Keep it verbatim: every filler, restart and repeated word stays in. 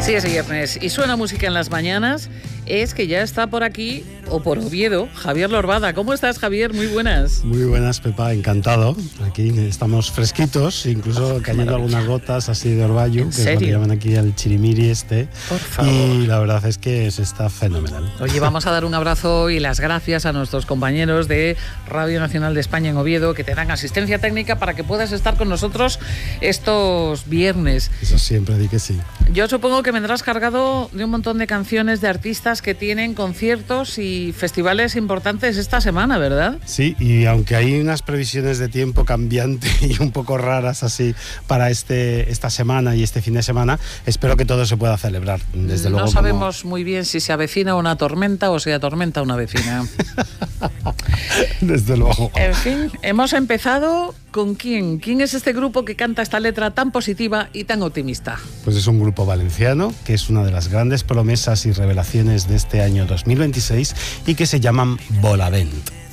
Si es viernes y suena música en las mañanas, es que ya está por aquí, o por Oviedo, Javier Lorbada. ¿Cómo estás, Javier? Muy buenas. Muy buenas, Pepa, encantado. Aquí estamos fresquitos, incluso oh, cayendo algunas gotas así de orvallo, que es lo que llaman aquí el chirimiri este. Por favor. Y la verdad es que se está fenomenal. Oye, vamos a dar un abrazo y las gracias a nuestros compañeros de Radio Nacional de España en Oviedo, que te dan asistencia técnica para que puedas estar con nosotros estos viernes. Eso siempre, di que sí. Yo supongo que vendrás cargado de un montón de canciones de artistas que tienen conciertos y festivales importantes esta semana, ¿verdad? Sí, y aunque hay unas previsiones de tiempo cambiante y un poco raras así para este esta semana y este fin de semana, espero que todo se pueda celebrar. Desde no luego, sabemos como... muy bien si se avecina una tormenta o se atormenta una vecina. Desde luego. En fin, hemos empezado con quién. ¿Quién es este grupo que canta esta letra tan positiva y tan optimista? Pues es un grupo valenciano que es una de las grandes promesas y revelaciones de este año dos mil veintiséis y que se llaman Volavent.